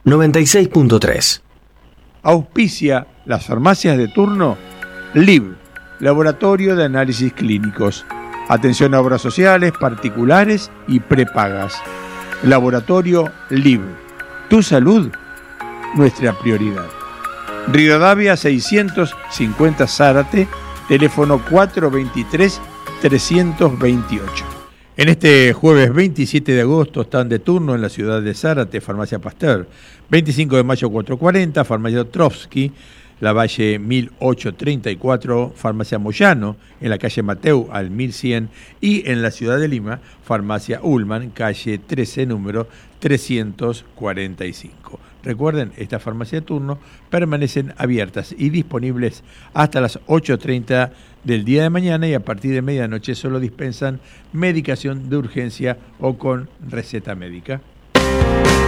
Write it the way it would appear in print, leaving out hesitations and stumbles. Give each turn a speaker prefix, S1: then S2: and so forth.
S1: 96.3.
S2: Auspicia las farmacias de turno LIV, Laboratorio de Análisis Clínicos. Atención a obras sociales, particulares y prepagas. Laboratorio LIV. Tu salud, nuestra prioridad. Rivadavia 650 Zárate, teléfono 423-328. En este jueves 27 de agosto están de turno en la ciudad de Zárate, Farmacia Pasteur. 25 de mayo 440, Farmacia Otrovsky, La Valle 1834, Farmacia Moyano, en la calle Mateu al 1100, y en la ciudad de Lima, Farmacia Ullman, calle 13, número 345. Recuerden, estas farmacias de turno permanecen abiertas y disponibles hasta las 8:30 del día de mañana, y a partir de medianoche solo dispensan medicación de urgencia o con receta médica.